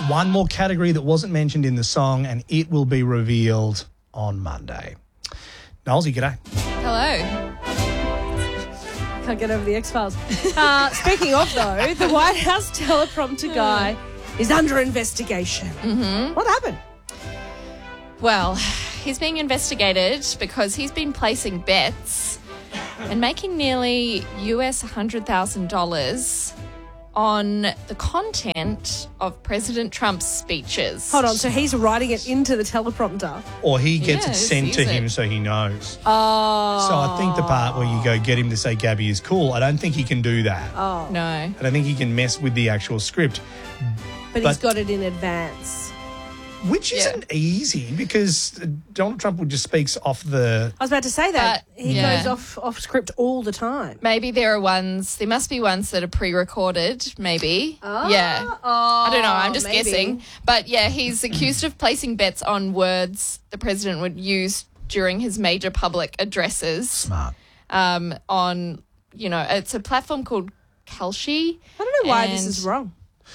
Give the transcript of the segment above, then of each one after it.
one more category that wasn't mentioned in the song, and it will be revealed on Monday. Nolsey, g'day. Hello. Can't get over the X-Files. Speaking of, though, the White House teleprompter guy is under investigation. Mm-hmm. What happened? Well, he's being investigated because he's been placing bets and making nearly US $100,000 on the content of President Trump's speeches. Hold on, so he's writing it into the teleprompter? Or he gets Yeah, it sent to sees him it. so he knows. Oh. So I think the part where you go get him to say Gabby is cool, I don't think he can do that. Oh. No. I don't think he can mess with the actual script, But he's got it in advance. which isn't easy because Donald Trump just speaks off the... I was about to say that. But, he yeah. goes off script all the time. Maybe there must be ones that are pre-recorded, maybe. Yeah. I don't know, I'm just maybe. guessing. But yeah, he's accused of placing bets on words the president would use during his major public addresses. Smart. On, it's a platform called Kalshi. I don't know why this and- is wrong.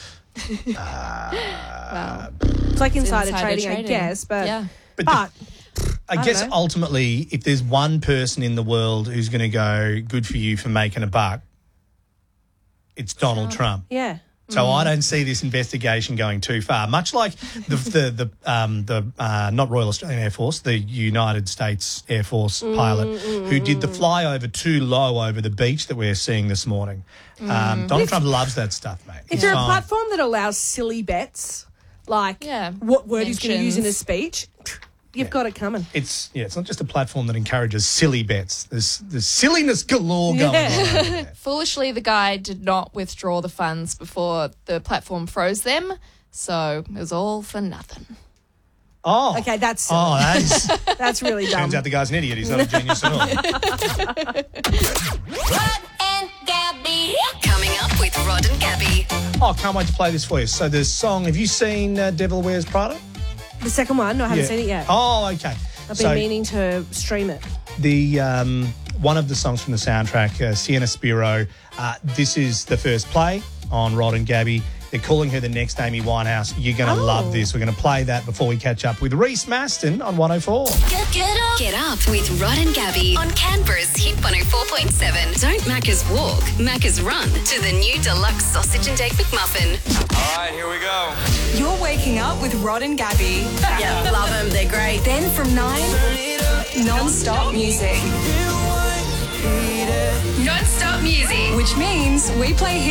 Well, It's like insider insider trading, I trading. guess. But, yeah. But but I don't guess know. ultimately, if there's one person in the world who's going to go, good for you for making a buck, it's Donald Trump. yeah. So I don't see this investigation going too far. Much like the not Royal Australian Air Force, the United States Air Force pilot who did the flyover too low over the beach that we're seeing this morning. Donald Trump loves that stuff, mate. If He's you're a fine. platform that allows silly bets, like Yeah. what word he's going to use in a Mentions. speech, you've got it coming. It's not just a platform that encourages silly bets. There's silliness galore going on over there. Foolishly, the guy did not withdraw the funds before the platform froze them, so it was all for nothing. Oh. Okay, that's That really dumb. turns out the guy's an idiot. He's not a genius at all. Rod and Gabby. Coming up with Rod and Gabby. Oh, can't wait to play this for you. So the song, have you seen Devil Wears Prada? The second one, no, I haven't seen it yet. Oh, okay. I've been meaning to stream it. The one of the songs from the soundtrack, Sienna Spiro, this is the first play on Rod and Gabby. They're calling her the next Amy Winehouse. You're going to love this. We're going to play that before we catch up with Reese Maston on 104. Get up with Rod and Gabby on Canberra's Hit 104.7. Don't Macca's walk, Macca's run to the new deluxe sausage and egg McMuffin. All right, here we go. You're waking up with Rod and Gabby. Yeah, love them. They're great. Then from 9, non-stop music. Non-stop music. Which means we play hits